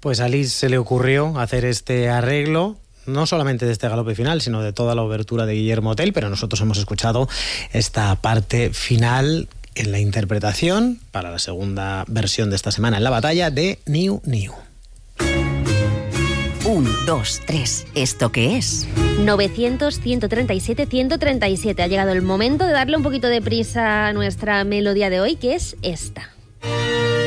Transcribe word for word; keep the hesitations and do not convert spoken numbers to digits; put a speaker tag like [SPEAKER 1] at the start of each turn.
[SPEAKER 1] Pues a Lis se le ocurrió hacer este arreglo, no solamente de este galope final, sino de toda la obertura de Guillermo Tell, pero nosotros hemos escuchado esta parte final en la interpretación para la segunda versión de esta semana en la batalla de Niu Niu.
[SPEAKER 2] Un, dos, tres. ¿Esto qué es?
[SPEAKER 3] novecientos, ciento treinta y siete, ciento treinta y siete. Ha llegado el momento de darle un poquito de prisa a nuestra melodía de hoy, que es esta.